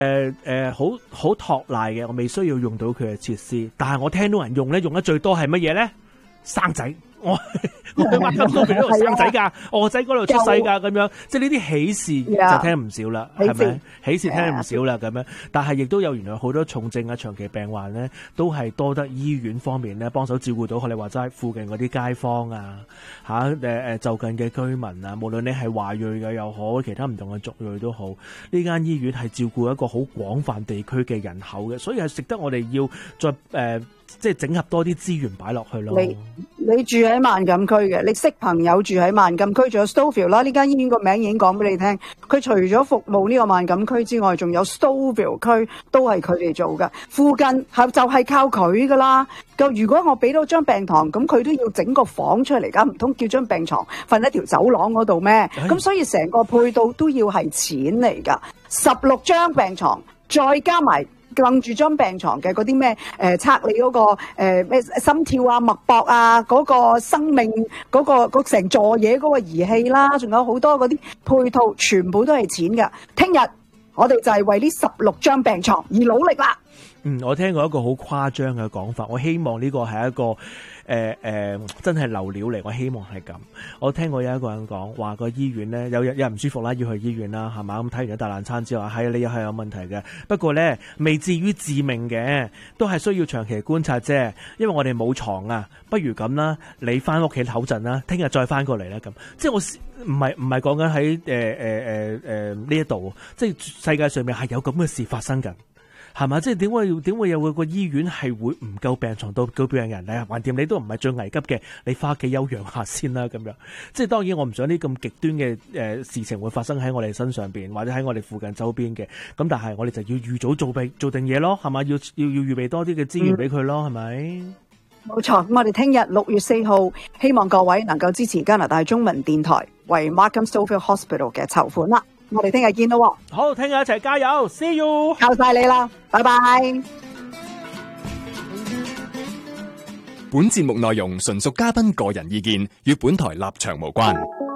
好托賴嘅，我未需要用到佢嘅設施，但係我聽到人用咧，用得最多係乜嘢咧？生仔。我去買金都俾嗰度生仔㗎，我個仔嗰度出世㗎，咁樣，即係呢啲喜事就聽唔少啦，係咪？喜事聽唔少啦，咁樣，但係亦都有原來好多重症啊、長期病患咧，都係多得醫院方面咧幫手照顧到，學你話齋附近嗰啲街坊啊，就近嘅居民啊，無論你係華裔嘅又好，其他唔同嘅族裔都好，呢間醫院係照顧一個好廣泛地區嘅人口嘅，所以係值得我哋要再即係整合多啲資源擺落去咯。 你住喺萬錦區嘅，你識朋友住喺萬錦區，仲有 Stouffville 啦。呢間醫院個名已經講俾你聽，佢除咗服務呢個萬錦區之外，仲有 Stouffville 區都係佢哋做嘅。附近就係靠佢噶啦。如果我俾到張病床，咁佢都要整個房出嚟㗎，唔通叫張病床瞓喺條走廊嗰度咩？咁所以成個配套都要係錢嚟㗎。16張病床，再加埋楞住張病床嘅嗰啲咩測你嗰個咩心跳啊、脈搏啊、嗰個生命嗰成座嘢嗰個儀器啦，仲有好多嗰啲配套，全部都係錢㗎。聽日我哋就係為呢16張病床而努力啦。 我聽過一個好誇張嘅講法，我希望呢個係一個真係流料嚟，我希望係咁。我聽過有一個人講話個醫院咧有人唔舒服啦，要去醫院啦，係嘛？咁睇完咗大爛餐之後，係你又係有問題嘅，不過咧未至於致命嘅，都係需要長期觀察啫。因為我哋冇床啊，不如咁啦，你翻屋企唞陣啦，聽日再翻過嚟啦。咁即係我唔係講緊喺呢一度，即係世界上面係有咁嘅事發生緊。係嘛？即係點會有個醫院係會唔夠病床到叫病人咧？橫掂你都唔係最危急嘅，你翻屋企休養下先啦。咁樣即係當然，我唔想呢咁極端嘅事情會發生喺我哋身上邊，或者喺我哋附近周邊嘅。咁但係我哋就要預早做定嘢咯，係嘛？要預備多啲嘅資源俾佢咯，係咪？ 冇錯。咁我哋聽日6月4號，希望各位能夠支持加拿大中文電台為 Markham Stouffville Hospital 嘅籌款啦。我哋聽日見到喎。 好，聽日一齊加油 ，See you， 靠晒你啦，拜拜。 本節目內容純屬嘉賓個人意見，與本台立場無關。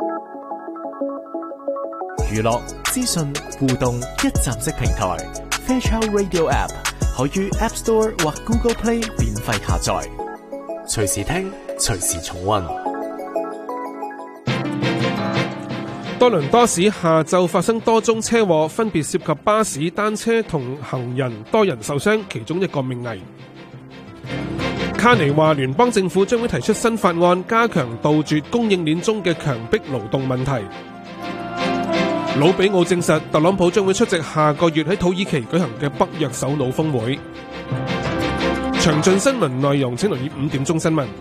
娛樂、資訊、互動一站式平台 Fairchild Radio App 可於 App Store 或 Google Play 免費下載，隨時聽，隨時重溫。 多倫多市下晝發生多宗車禍，分別涉及巴士、單車同行人，多人受傷，其中一個命危。卡尼話聯邦政府將會提出新法案，加強杜絕供應鏈中嘅強迫勞動問題。魯比奧證實特朗普將會出席下個月喺土耳其舉行嘅北約首腦峰會。詳盡新聞內容請留意5點鐘新聞。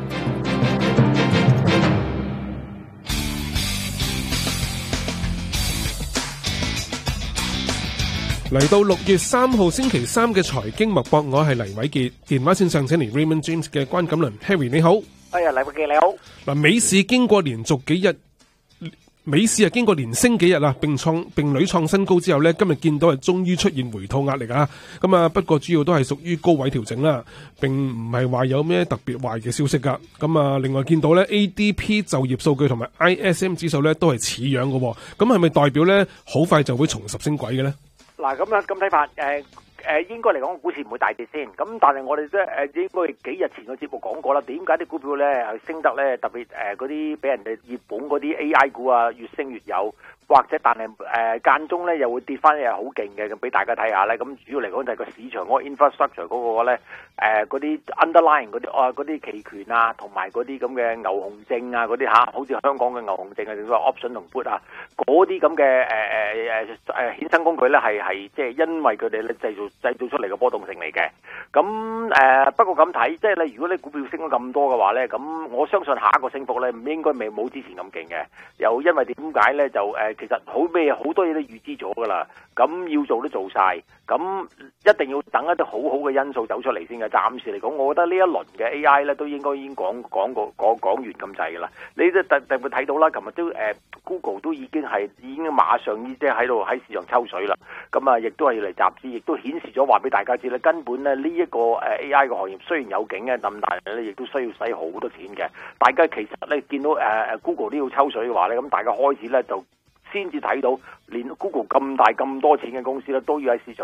嚟到6月3號星期三嘅財經脈搏，我係黎偉傑，電話線上請嚟 Raymond James 嘅關錦麟 Harry， 你好。 哎呀，黎偉傑你好。 嗱，美市經過連續幾日。美市經過連升幾日啦，並屢創新高之後呢，今日見到係終於出現回吐壓力啊！咁啊，不過主要都係屬於高位調整啦，並唔係話有咩特別壞嘅消息噶。咁啊，另外見到呢 ADP 就業數據同埋 ISM 指數呢都係似樣嘅，咁係咪代表呢好快就會重拾升軌嘅呢？ 嗱，咁睇法，應該嚟講，股市唔會大跌先。咁但係我哋應該幾日前嘅節目講過啦，點解啲股票咧係升得咧？特別嗰啲俾人哋熱捧嗰啲 AI 股啊，越升越有。或者但係間中咧又會跌翻，又好勁嘅，咁俾大家睇下咧。咁主要嚟講就係個市場嗰個 infrastructure 嗰個咧，嗰啲 underlying 嗰啲期權啊，同埋嗰啲咁嘅牛熊證啊，嗰啲好似香港嘅牛熊證啊，叫做 option 同 put 啊，嗰啲咁嘅衍生工具咧係即係因為佢哋咧製造出嚟嘅波動性嚟嘅。咁不過咁睇，即係如果你股票升咗咁多嘅話咧，咁我相信下一個升幅咧唔應該冇之前咁勁嘅。又因為點解咧就其實好多嘢都預知咗噶啦，咁要做都做晒，咁一定要等一啲好好嘅因素走出嚟先嘅。暫時嚟講，我覺得呢一輪嘅 AI 咧都應該已經講完咁滯噶啦。你都特別睇到啦，琴日都Google 都已經馬上即係喺度喺市場抽水啦。咁啊，亦都係要嚟集資，亦都顯示咗話俾大家知咧，根本咧呢一個AI 嘅行業雖然有景嘅，咁但係咧亦都需要使好多錢嘅。大家其實咧見到Google 都要抽水嘅話咧，咁大家開始咧就先至睇到，連 Google 咁大咁多錢嘅公司咧，都要喺市場